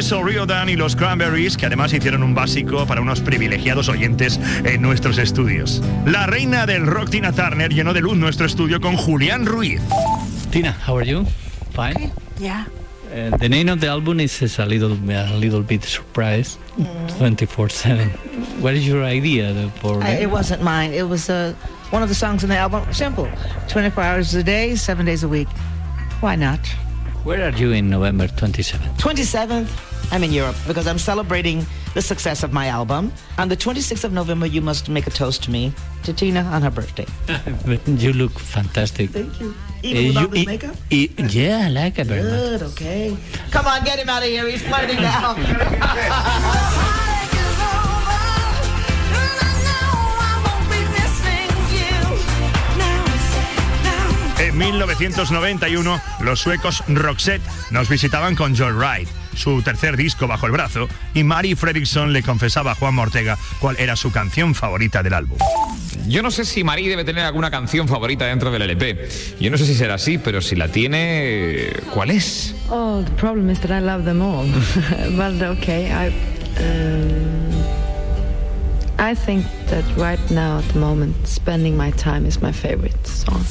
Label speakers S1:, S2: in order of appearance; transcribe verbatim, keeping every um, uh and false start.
S1: eso, Riordan y los Cranberries, que además hicieron un básico para unos privilegiados oyentes en nuestros estudios. La reina del rock, Tina Turner, llenó de luz nuestro estudio con Julián Ruiz.
S2: Tina, how are you? Fine?
S3: Okay. Yeah.
S2: Uh, the name of the album is, is a little a little bit surprise.
S3: Mm.
S2: twenty-four seven. What is your idea for
S3: I, it wasn't mine. It was uh, one of the songs in the album. Simple. twenty-four hours a day, seven days a week. Why not?
S2: Where are you in November twenty-seventh?
S3: twenty-seventh, I'm in Europe because I'm celebrating the success of my album. On the twenty-sixth of November, you must make a toast to me, to Tina, on her birthday.
S2: You look fantastic.
S3: Thank you. Even without this makeup?
S2: E, yeah, I like it very
S3: Good,
S2: much.
S3: okay. Come on, get him out of here. He's flirting now.
S1: En mil novecientos noventa y uno, los suecos Roxette nos visitaban con Joyride, su tercer disco bajo el brazo, y Mari Fredriksson le confesaba a Juanma Ortega cuál era su canción favorita del álbum.
S4: Yo no sé si Mari debe tener alguna canción favorita dentro del L P. Yo no sé si será así, pero si la tiene, ¿cuál es?
S5: Oh, the problem is that I love them all. But okay, I um, I think that right now at the moment, Spending My Time is my favorite song.